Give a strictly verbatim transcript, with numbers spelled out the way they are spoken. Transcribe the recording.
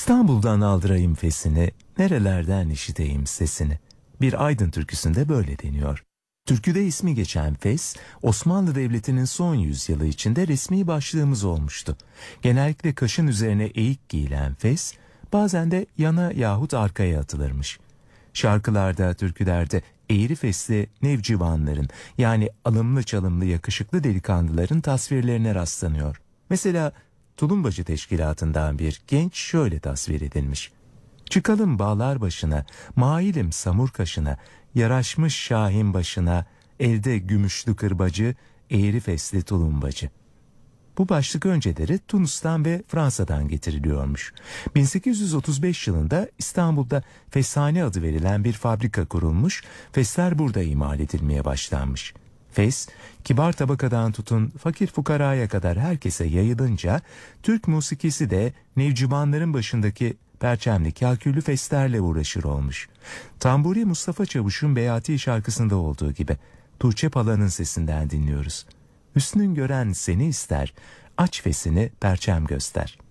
İstanbul'dan aldırayım fesini, nerelerden işiteyim sesini. Bir Aydın türküsünde böyle deniyor. Türküde ismi geçen Fes, Osmanlı Devleti'nin son yüzyılı içinde resmi başlığımız olmuştu. Genellikle kaşın üzerine eğik giyilen fes, bazen de yana yahut arkaya atılırmış. Şarkılarda, türkülerde eğri fesli nevcivanların, yani alımlı çalımlı yakışıklı delikanlıların tasvirlerine rastlanıyor. Mesela Tulumbacı Teşkilatı'ndan bir genç şöyle tasvir edilmiş. Çıkalım bağlar başına, mailim samur kaşına, yaraşmış şahin başına, elde gümüşlü kırbacı, eğri fesli tulumbacı. Bu başlık önceleri Tunus'tan ve Fransa'dan getiriliyormuş. bin sekiz yüz otuz beş yılında İstanbul'da Feshane adı verilen bir fabrika kurulmuş, fesler burada imal edilmeye başlanmış. Fes, kibar tabakadan tutun fakir fukaraya kadar herkese yayılınca, Türk musikisi de nevcibanların başındaki perçemli kalküllü feslerle uğraşır olmuş. Tamburi Mustafa Çavuş'un Beyati şarkısında olduğu gibi Tuğçe Pala'nın sesinden dinliyoruz. Hüsnün gören seni ister, aç fesini perçem göster.